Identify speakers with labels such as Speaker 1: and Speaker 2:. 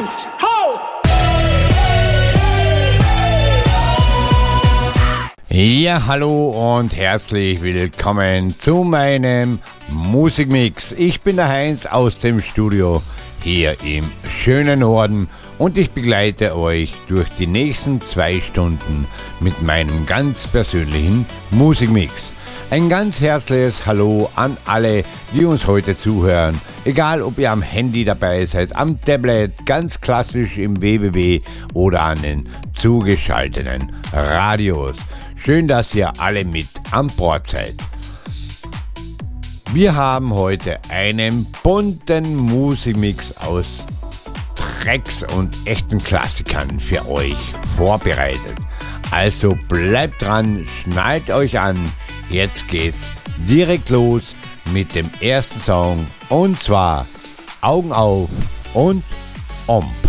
Speaker 1: 1. Ho!
Speaker 2: Ja, hallo und herzlich willkommen zu meinem Musikmix. Ich bin der Heinz aus dem Studio hier im schönen Norden und ich begleite euch durch die nächsten 2 Stunden mit meinem ganz persönlichen Musikmix. Ein ganz herzliches Hallo an alle, die uns heute zuhören. Egal, ob ihr am Handy dabei seid, am Tablet, ganz klassisch im www oder an den zugeschalteten Radios. Schön, dass ihr alle mit an Bord seid. Wir haben heute einen bunten Musikmix aus Tracks und echten Klassikern für euch vorbereitet. Also bleibt dran, schnallt euch an. Jetzt geht's direkt los mit dem ersten Song und zwar Augen auf und um.